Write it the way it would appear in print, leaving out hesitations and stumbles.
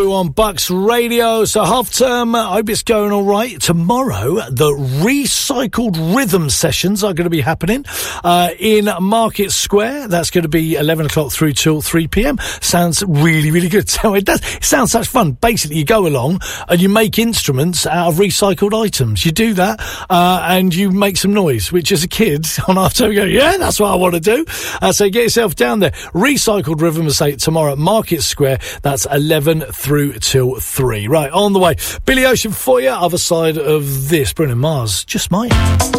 On Bucks Radio. So half term, I hope it's going all right. Tomorrow, the Recycled Rhythm sessions are going to be happening in Market Square. That's going to be 11 o'clock through till 3 p.m. Sounds really, really good. So it does. It sounds such fun. Basically, you go along and you make instruments out of recycled items. You do that and you make some noise, which as a kid on half term, you go, yeah, that's what I want to do. So get yourself down there. Recycled Rhythm, say tomorrow at Market Square. That's 11 through till 3. Right, on the way. Billy Ocean for you, other side of this. Bruno Mars, Just Mine.